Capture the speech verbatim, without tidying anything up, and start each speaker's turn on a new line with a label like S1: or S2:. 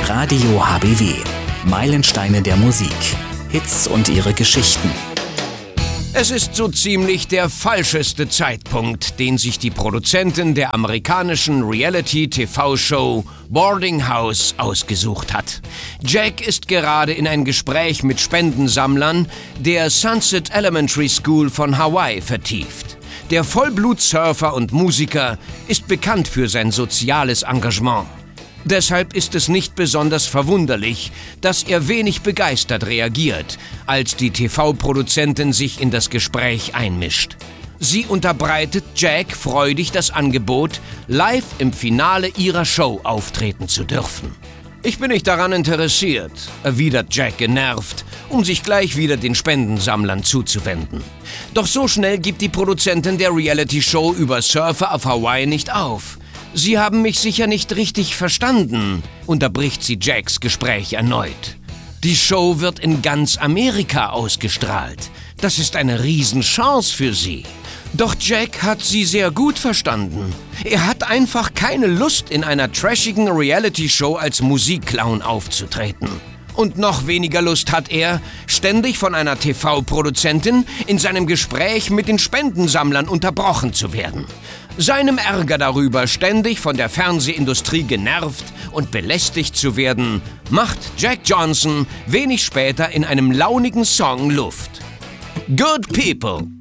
S1: Radio H B W. Meilensteine der Musik. Hits und ihre Geschichten.
S2: Es ist so ziemlich der falscheste Zeitpunkt, den sich die Produzentin der amerikanischen Reality-T V-Show Boarding House ausgesucht hat. Jack ist gerade in ein Gespräch mit Spendensammlern der Sunset Elementary School von Hawaii vertieft. Der Vollblut-Surfer und Musiker ist bekannt für sein soziales Engagement. Deshalb ist es nicht besonders verwunderlich, dass er wenig begeistert reagiert, als die T V-Produzentin sich in das Gespräch einmischt. Sie unterbreitet Jack freudig das Angebot, live im Finale ihrer Show auftreten zu dürfen. »Ich bin nicht daran interessiert«, erwidert Jack genervt, um sich gleich wieder den Spendensammlern zuzuwenden. Doch so schnell gibt die Produzentin der Reality-Show über Surfer auf Hawaii nicht auf. »Sie haben mich sicher nicht richtig verstanden«, unterbricht sie Jacks Gespräch erneut. »Die Show wird in ganz Amerika ausgestrahlt. Das ist eine Riesenchance für Sie.« Doch Jack hat sie sehr gut verstanden. Er hat einfach keine Lust, in einer trashigen Reality-Show als Musikclown aufzutreten. Und noch weniger Lust hat er, ständig von einer T V-Produzentin in seinem Gespräch mit den Spendensammlern unterbrochen zu werden. Seinem Ärger darüber, ständig von der Fernsehindustrie genervt und belästigt zu werden, macht Jack Johnson wenig später in einem launigen Song Luft. Good People.